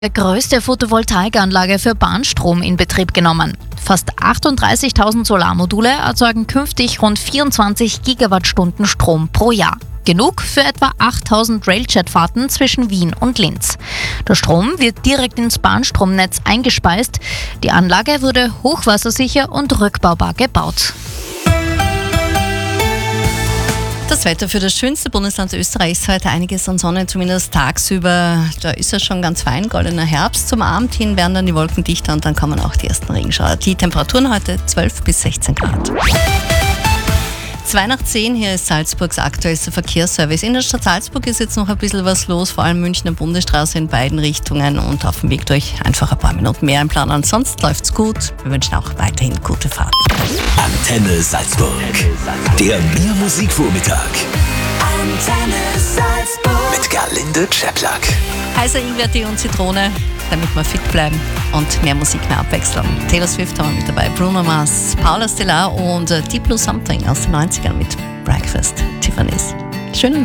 Die größte Photovoltaikanlage für Bahnstrom in Betrieb genommen. Fast 38.000 Solarmodule erzeugen künftig rund 24 Gigawattstunden Strom pro Jahr. Genug für etwa 8.000 Railjet-Fahrten zwischen Wien und Linz. Der Strom wird direkt ins Bahnstromnetz eingespeist. Die Anlage wurde hochwassersicher und rückbaubar gebaut. Das Wetter für das schönste Bundesland Österreichs heute einiges an Sonne, zumindest tagsüber. Da ist es schon ganz fein, goldener Herbst. Zum Abend hin werden dann die Wolken dichter und dann kommen auch die ersten Regenschauer. Die Temperaturen heute 12 bis 16 Grad. 2 nach 10, hier ist Salzburgs aktuellster Verkehrsservice. In der Stadt Salzburg ist jetzt noch ein bisschen was los, vor allem Münchner Bundesstraße in beiden Richtungen und auf dem Weg durch einfach ein paar Minuten mehr einplanen. Ansonsten läuft's gut. Wir wünschen auch weiterhin gute Fahrt. Antenne Salzburg. Der Mehr-Musik-Vormittag. Antenne Salzburg. Mit Gerlinde Czeplak. Heißer Ingwertee und Zitrone, damit wir fit bleiben und mehr Musik, mehr Abwechslung. Taylor Swift haben wir mit dabei, Bruno Mars, Paula Stellar und Deep Blue Something aus den 90ern mit Breakfast Tiffany's. Schönen